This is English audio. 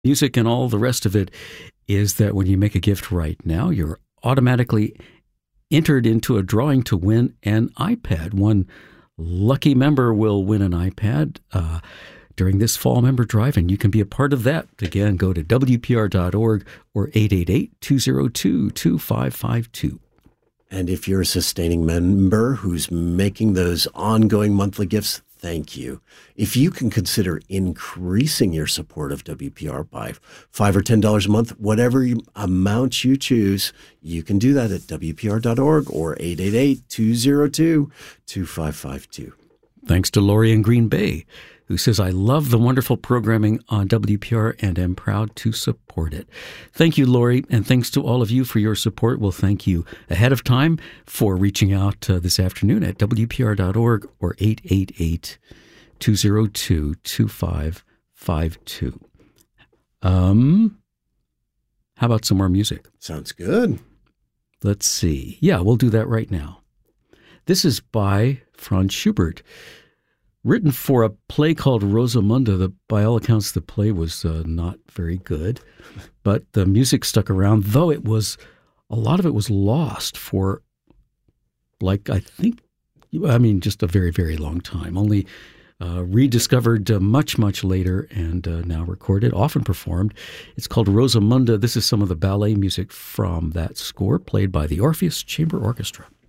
music and all the rest of it is that when you make a gift right now, you're automatically entered into a drawing to win an iPad. One lucky member will win an iPad during this fall member drive, and you can be a part of that. Again, go to WPR.org or 888-202-2552. And if you're a sustaining member who's making those ongoing monthly gifts, thank you. If you can consider increasing your support of WPR by $5 or $10 a month, whatever amount you choose, you can do that at WPR.org or 888-202-2552. Thanks to Lori in Green Bay, who says, I love the wonderful programming on WPR and am proud to support it. Thank you, Lori, and thanks to all of you for your support. We'll thank you ahead of time for reaching out this afternoon at WPR.org or 888-202-2552. How about some more music? Sounds good. Let's see. Yeah, we'll do that right now. This is by Franz Schubert, written for a play called Rosamunde. By all accounts, the play was not very good, but the music stuck around, though a lot of it was lost for, just a very, very long time. Only rediscovered much, much later and now recorded, often performed. It's called Rosamunde. This is some of the ballet music from that score, played by the Orpheus Chamber Orchestra.